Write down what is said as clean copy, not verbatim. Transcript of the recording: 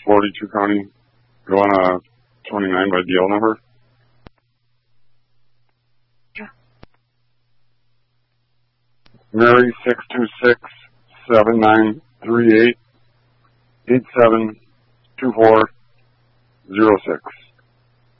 42 County, Galena 29 by DL number. Yeah. Mary 626-7938-872406.